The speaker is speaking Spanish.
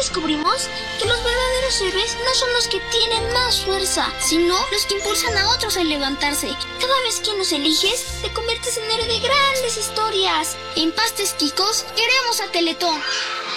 descubrimos que los verdaderos héroes no son los que tienen más fuerza, sino los que impulsan a otros a levantarse. Cada vez que nos eliges, te conviertes en héroe de grandes historias. En Pastes Quicos queremos a Teletón.